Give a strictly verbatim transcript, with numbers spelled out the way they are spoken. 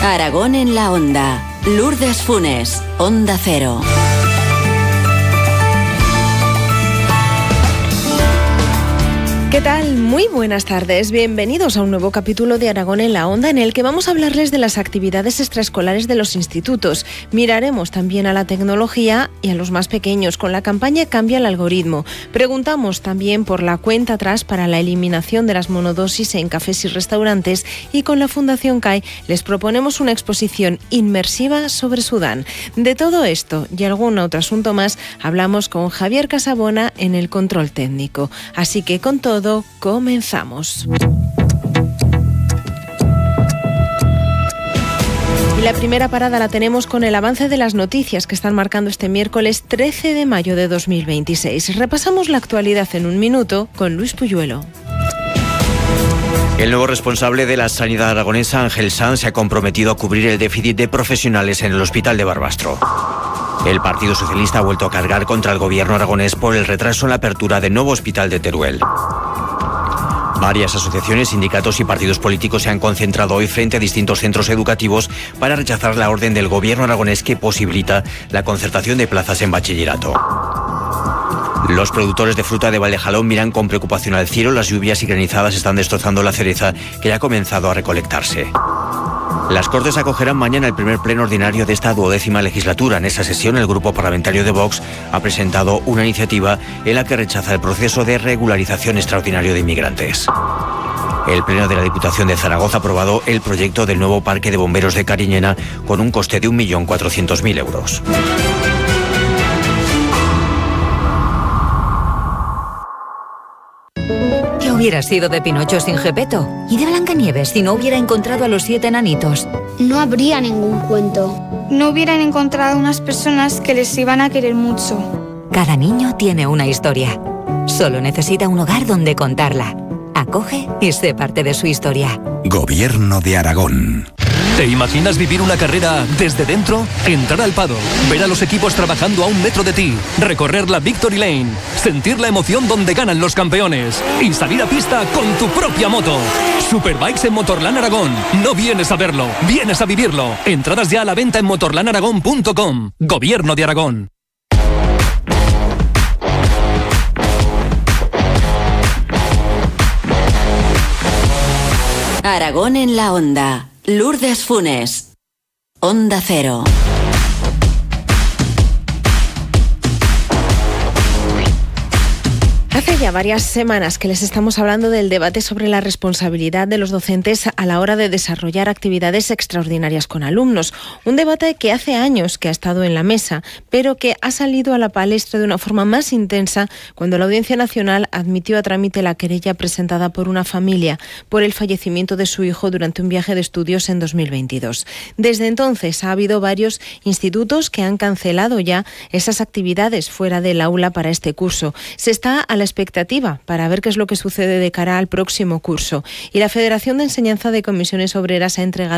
Aragón en la Onda. Lourdes Funes, Onda Cero. ¿Qué tal? Muy buenas tardes. Bienvenidos a un nuevo capítulo de Aragón en la Onda, en el que vamos a hablarles de las actividades extraescolares de los institutos. Miraremos también a la tecnología y a los más pequeños con la campaña Cambia el algoritmo. Preguntamos también por la cuenta atrás para la eliminación de las monodosis en cafés y restaurantes, y con la Fundación C A I les proponemos una exposición inmersiva sobre Sudán. De todo esto y algún otro asunto más hablamos con Javier Casabona en el control técnico. Así que con todo, comenzamos. Y la primera parada la tenemos con el avance de las noticias que están marcando este miércoles trece de mayo de dos mil veintiséis. Repasamos la actualidad en un minuto con Luis Puyuelo. El nuevo responsable de la sanidad aragonesa, Ángel Sanz, se ha comprometido a cubrir el déficit de profesionales en el hospital de Barbastro. El Partido Socialista ha vuelto a cargar contra el gobierno aragonés por el retraso en la apertura del nuevo hospital de Teruel. Varias asociaciones, sindicatos y partidos políticos se han concentrado hoy frente a distintos centros educativos para rechazar la orden del gobierno aragonés que posibilita la concertación de plazas en bachillerato. Los productores de fruta de Valdejalón miran con preocupación al cielo. Las lluvias y granizadas están destrozando la cereza, que ya ha comenzado a recolectarse. Las Cortes acogerán mañana el primer pleno ordinario de esta duodécima legislatura. En esa sesión, el grupo parlamentario de Vox ha presentado una iniciativa en la que rechaza el proceso de regularización extraordinario de inmigrantes. El Pleno de la Diputación de Zaragoza ha aprobado el proyecto del nuevo parque de bomberos de Cariñena con un coste de un millón cuatrocientos mil euros. Hubiera sido de Pinocho sin Gepetto y de Blancanieves si no hubiera encontrado a los siete enanitos. No habría ningún cuento. No hubieran encontrado unas personas que les iban a querer mucho. Cada niño tiene una historia. Solo necesita un hogar donde contarla. Acoge y sé parte de su historia. Gobierno de Aragón. ¿Te imaginas vivir una carrera desde dentro? Entrar al paddock, ver a los equipos trabajando a un metro de ti, recorrer la Victory Lane, sentir la emoción donde ganan los campeones y salir a pista con tu propia moto. Superbikes en Motorland Aragón. No vienes a verlo, vienes a vivirlo. Entradas ya a la venta en motorland aragón punto com. Gobierno de Aragón. Aragón en la Onda. Lourdes Funes, Onda Cero. Hace ya varias semanas que les estamos hablando del debate sobre la responsabilidad de los docentes a la hora de desarrollar actividades extraordinarias con alumnos. Un debate que hace años que ha estado en la mesa, pero que ha salido a la palestra de una forma más intensa cuando la Audiencia Nacional admitió a trámite la querella presentada por una familia por el fallecimiento de su hijo durante un viaje de estudios en dos mil veintidós. Desde entonces ha habido varios institutos que han cancelado ya esas actividades fuera del aula para este curso. Se está a la expectativa para ver qué es lo que sucede de cara al próximo curso. Y la Federación de Enseñanza de Comisiones Obreras ha entregado